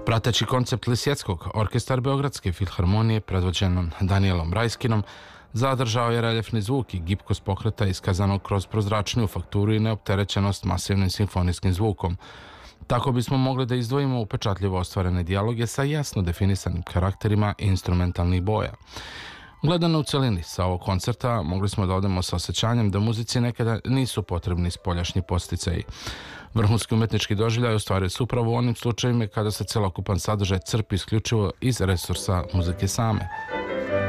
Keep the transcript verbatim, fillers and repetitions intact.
Prateći koncept Lisjetskog, orkestar Beogradske filharmonije predvođenom Danielom Rajskinom zadržao je reljefni zvuk i gibkost pokreta iskazanog kroz prozračniju fakturu i neopterećenost masivnim simfonijskim zvukom. Tako bismo mogli da izdvojimo upečatljivo ostvarene dijaloge sa jasno definisanim karakterima instrumentalnih boja. Gledano u celini sa ovog koncerta mogli smo da odemo sa osjećanjem da muzici nekada nisu potrebni spoljašnji podsticaji. Vrhunski umetnički doživljaj ostvaruje se upravo u onim slučajevima kada se celokupan sadržaj crpi isključivo iz resursa muzike same.